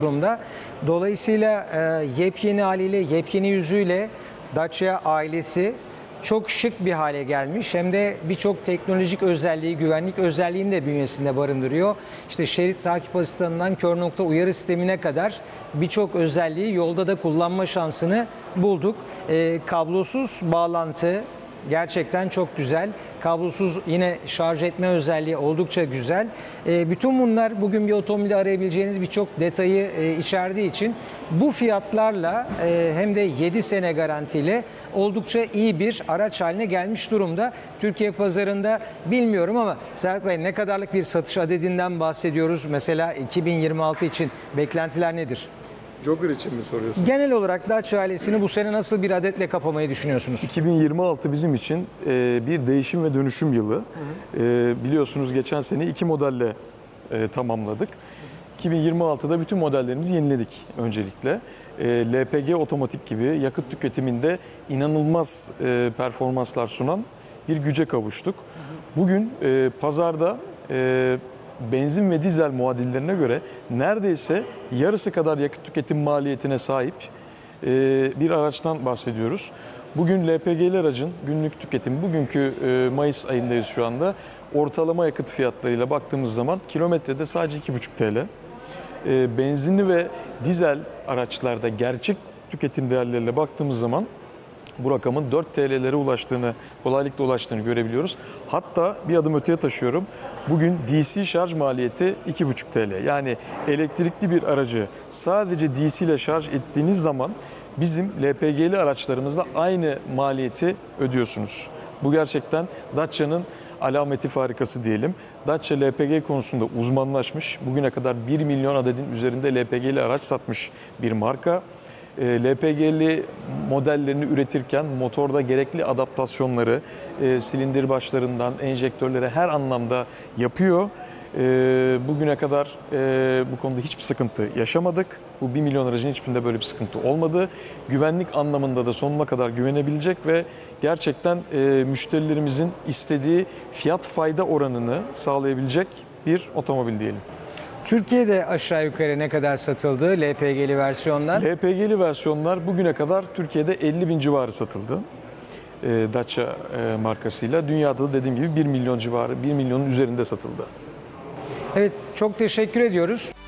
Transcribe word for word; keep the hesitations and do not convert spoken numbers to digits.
durumda. Dolayısıyla e, yepyeni haliyle, yepyeni yüzüyle Dacia ailesi çok şık bir hale gelmiş. Hem de birçok teknolojik özelliği, güvenlik özelliğini de bünyesinde barındırıyor. İşte şerit takip asistanından kör nokta uyarı sistemine kadar birçok özelliği yolda da kullanma şansını bulduk. E, kablosuz bağlantı gerçekten çok güzel. Kablosuz yine şarj etme özelliği oldukça güzel. E, bütün bunlar bugün bir otomobilde arayabileceğiniz birçok detayı e, içerdiği için bu fiyatlarla e, hem de yedi sene garantiyle oldukça iyi bir araç haline gelmiş durumda. Türkiye pazarında bilmiyorum ama Serhat Bey, ne kadarlık bir satış adedinden bahsediyoruz? Mesela iki bin yirmi altı için beklentiler nedir? Jogger için mi soruyorsun? Genel olarak Dacia ailesini bu sene nasıl bir adetle kapamayı düşünüyorsunuz? iki bin yirmi altı bizim için e, bir değişim ve dönüşüm yılı. Hı hı. E, biliyorsunuz geçen sene iki modelle e, tamamladık. iki bin yirmi altıda bütün modellerimizi yeniledik öncelikle. E, L P G otomatik gibi yakıt tüketiminde inanılmaz e, performanslar sunan bir güce kavuştuk. Bugün e, pazarda e, benzin ve dizel muadillerine göre neredeyse yarısı kadar yakıt tüketim maliyetine sahip e, bir araçtan bahsediyoruz. Bugün L P G'li aracın günlük tüketim, bugünkü e, Mayıs ayındayız şu anda, ortalama yakıt fiyatlarıyla baktığımız zaman kilometrede sadece iki buçuk TL. E, benzinli ve dizel araçlarda gerçek tüketim değerleriyle baktığımız zaman bu rakamın dört T L'lere ulaştığını, kolaylıkla ulaştığını görebiliyoruz. Hatta bir adım öteye taşıyorum. Bugün D C şarj maliyeti iki buçuk TL. Yani elektrikli bir aracı sadece D C ile şarj ettiğiniz zaman bizim L P G'li araçlarımızla aynı maliyeti ödüyorsunuz. Bu gerçekten Dacia'nın alameti farikası diyelim. Dacia L P G konusunda uzmanlaşmış. Bugüne kadar bir milyon adedin üzerinde L P G'li araç satmış bir marka. L P G'li modellerini üretirken motorda gerekli adaptasyonları e, silindir başlarından enjektörlere her anlamda yapıyor. E, bugüne kadar e, bu konuda hiçbir sıkıntı yaşamadık. Bu bir milyon aracın hiçbirinde böyle bir sıkıntı olmadı. Güvenlik anlamında da sonuna kadar güvenebilecek ve gerçekten e, müşterilerimizin istediği fiyat fayda oranını sağlayabilecek bir otomobil diyelim. Türkiye'de aşağı yukarı ne kadar satıldı L P G'li versiyonlar? L P G'li versiyonlar bugüne kadar Türkiye'de elli bin civarı satıldı. E, Dacia e, markasıyla. Dünyada da dediğim gibi bir milyon civarı, bir milyonun üzerinde satıldı. Evet, çok teşekkür ediyoruz.